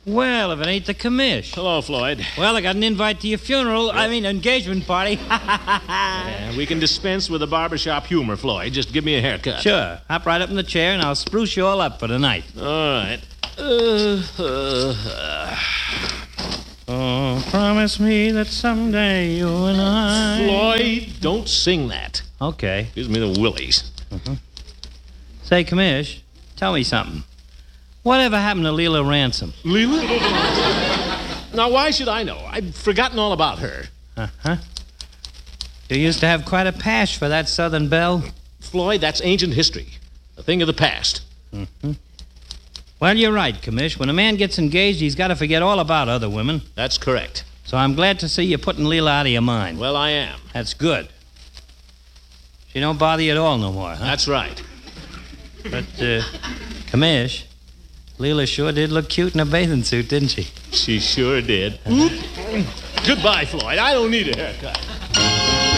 Well, if it ain't the commish. Hello, Floyd. Well, I got an invite to your funeral. I mean, engagement party. Yeah, we can dispense with the barbershop humor, Floyd. Just give me a haircut. Sure. Hop right up in the chair, and I'll spruce you all up for the night. All right. Oh, promise me that someday you and I... Floyd, don't sing that. Okay. Gives me the willies. Say, commish, tell me something. Whatever happened to Leela Ransom? Leela? Now, why should I know? I've forgotten all about her. Uh-huh. You used to have quite a pash for that Southern belle. Floyd, that's ancient history. A thing of the past. Well, you're right, commish. When a man gets engaged, he's got to forget all about other women. That's correct. So I'm glad to see you putting Leela out of your mind. Well, I am. That's good. She don't bother you at all no more, huh? That's right. But, commish, Leela sure did look cute in a bathing suit, didn't she? She sure did. Goodbye, Floyd. I don't need a haircut.